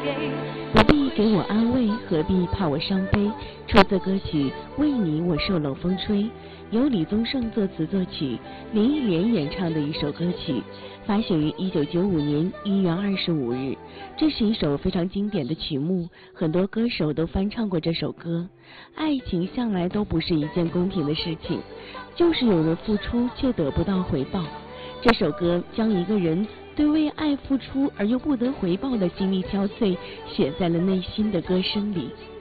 不必给我安慰，何必怕我伤悲。出自歌曲《为你我受冷风吹》，由李宗盛作词作曲，林忆莲演唱的一首歌曲，发行于1995年1月25日。这是一首非常经典的曲目，很多歌手都翻唱过这首歌。爱情向来都不是一件公平的事情，就是有人付出却得不到回报。这首歌将一个人对为爱付出而又不得回报的心力憔悴写在了内心的歌声里。